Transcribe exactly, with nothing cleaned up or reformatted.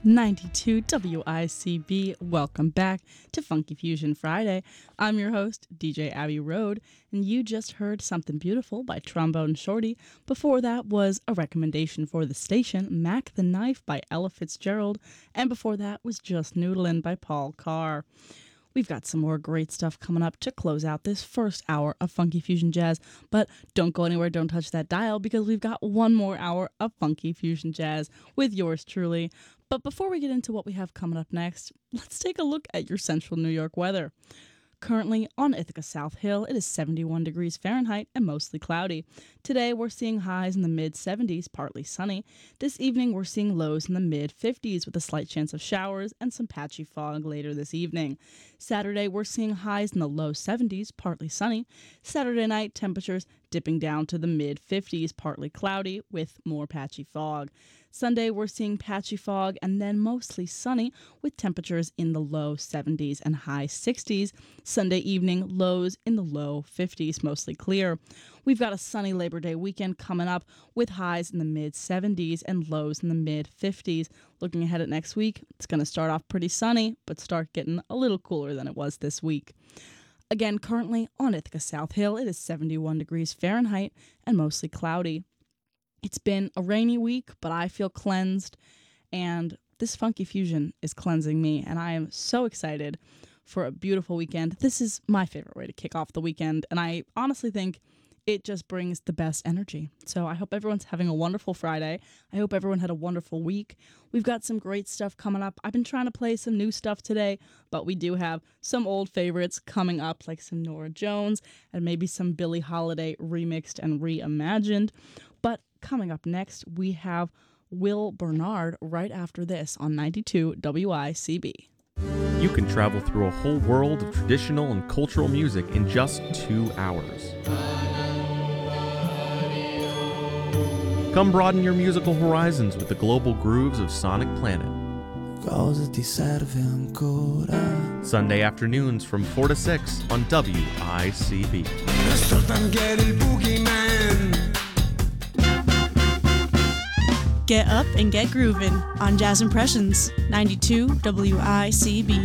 ninety-two W I C B. Welcome back to Funky Fusion Friday. I'm your host, D J Abby Road, and you just heard Something Beautiful by Trombone Shorty. Before that was a recommendation for the station, Mac the Knife by Ella Fitzgerald, and before that was Just Noodlin' by Paul Carr. We've got some more great stuff coming up to close out this first hour of Funky Fusion Jazz, but don't go anywhere, don't touch that dial, because we've got one more hour of Funky Fusion Jazz with yours truly. But before we get into what we have coming up next, let's take a look at your central New York weather. Currently on Ithaca South Hill, it is seventy-one degrees Fahrenheit and mostly cloudy. Today, we're seeing highs in the mid seventies, partly sunny. This evening, we're seeing lows in the mid fifties with a slight chance of showers and some patchy fog later this evening. Saturday, we're seeing highs in the low seventies, partly sunny. Saturday night, temperatures dipping down to the mid fifties, partly cloudy with more patchy fog. Sunday, we're seeing patchy fog and then mostly sunny with temperatures in the low seventies and high sixties. Sunday evening, lows in the low fifties, mostly clear. We've got a sunny Labor Day weekend coming up with highs in the mid seventies and lows in the mid fifties. Looking ahead at next week, it's going to start off pretty sunny, but start getting a little cooler than it was this week. Again, currently on Ithaca South Hill, it is seventy-one degrees Fahrenheit and mostly cloudy. It's been a rainy week, but I feel cleansed, and this Funky Fusion is cleansing me, and I am so excited for a beautiful weekend. This is my favorite way to kick off the weekend, and I honestly think it just brings the best energy. So I hope everyone's having a wonderful Friday. I hope everyone had a wonderful week. We've got some great stuff coming up. I've been trying to play some new stuff today, but we do have some old favorites coming up, like some Norah Jones and maybe some Billie Holiday remixed and reimagined. But coming up next, we have Will Bernard right after this on ninety-two W I C B. You can travel through a whole world of traditional and cultural music in just two hours. Come broaden your musical horizons with the global grooves of Sonic Planet. Sunday afternoons from four to six on W I C B. Get up and get groovin' on Jazz Impressions, ninety-two W I C B.